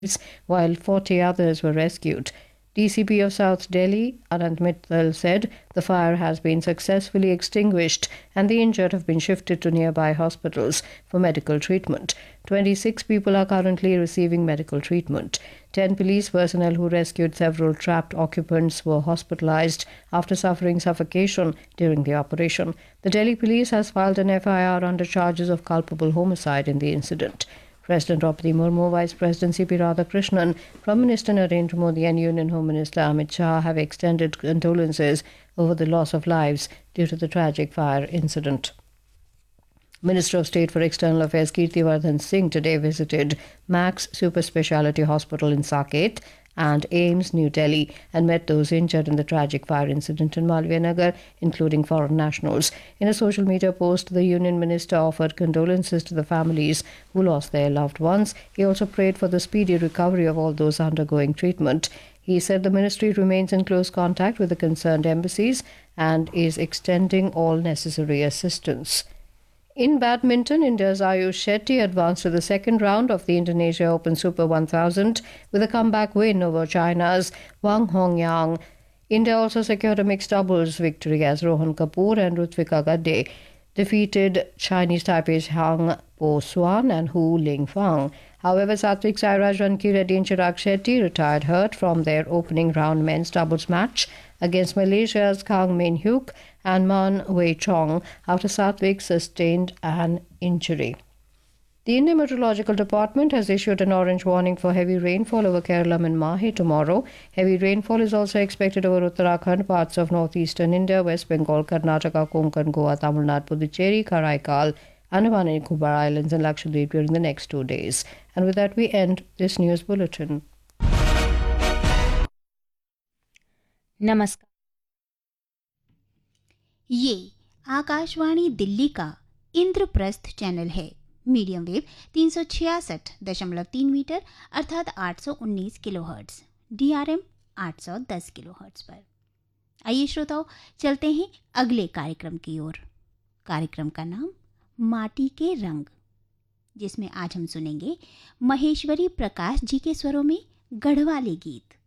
while 40 others were rescued. DCP of South Delhi, Anand Mittal, said the fire has been successfully extinguished and the injured have been shifted to nearby hospitals for medical treatment. 26 people are currently receiving medical treatment. 10 police personnel who rescued several trapped occupants were hospitalized after suffering suffocation during the operation. The Delhi police has filed an FIR under charges of culpable homicide in the incident. President Draupadi Murmu, Vice President C.P. Radhakrishnan, Prime Minister Narendra Modi and Union Home Minister Amit Shah have extended condolences over the loss of lives due to the tragic fire incident. Minister of State for External Affairs Kirtivardhan Singh today visited Max Super Speciality Hospital in Saket and AIIMS, New Delhi, and met those injured in the tragic fire incident in Malviya Nagar, including foreign nationals. In a social media post, the Union Minister offered condolences to the families who lost their loved ones. He also prayed for the speedy recovery of all those undergoing treatment. He said the ministry remains in close contact with the concerned embassies and is extending all necessary assistance. In badminton, India's Ayush Shetty advanced to the second round of the Indonesia Open Super 1000 with a comeback win over China's Wang Hongyang. India also secured a mixed doubles victory as Rohan Kapoor and Rutvika Gadde defeated Chinese Taipei's Hang Po Swan and Hu Lingfang. However, Satvik Sairaj, Ranki Reddy and Chirag Shetty retired hurt from their opening round men's doubles match against Malaysia's Kang Min Hyuk and Man Wei Chong after Satvik sustained an injury. The Indian Meteorological Department has issued an orange warning for heavy rainfall over Kerala and Mahe tomorrow. Heavy rainfall is also expected over Uttarakhand, parts of northeastern India, West Bengal, Karnataka, Konkan, Goa, Tamil Nadu, Puducherry, Karaikal, Andaman and Nicobar Islands and Lakshadweep during the next 2 days. And with that, we end this news bulletin. नमस्कार। ये आकाशवाणी दिल्ली का Indraprastha channel है। Medium wave 366.3 metre अर्थात 819 kilohertz, DRM 810 kilohertz पर। आइए श्रोताओं, चलते हैं अगले कार्यक्रम की ओर। कार्यक्रम का नाम माटी के रंग, जिसमें आज हम सुनेंगे महेश्वरी प्रकाश जी के स्वरों में गढ़वाली गीत।